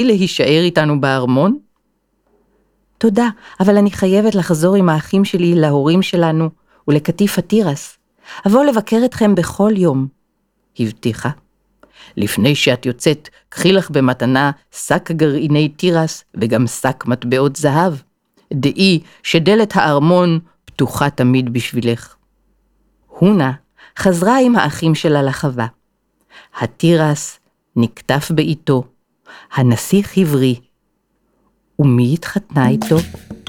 להישאר איתנו בארמון? תודה, אבל אני חייבת לחזור עם האחים שלי להורים שלנו ולקטיף התירס. אבוא לבקר אתכם בכל יום, הבטיחה. לפני שאת יוצאת, קחי לך במתנה שק גרעיני תירס וגם שק מטבעות זהב. דעי שדלת הארמון פתוחה תמיד בשבילך. הונה חזרה עם האחים שלה לחווה. התירס נקטף בעיתו, הנסיך הבריא. ומי התחתנה איתו?